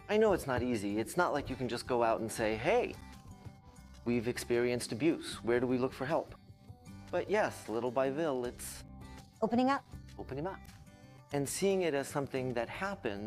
I know it's not easy. It's not like you can just go out and say, hey, we've experienced abuse. Where do we look for help? But yes, little by little, it's Opening up. opening up and seeing it as something that happened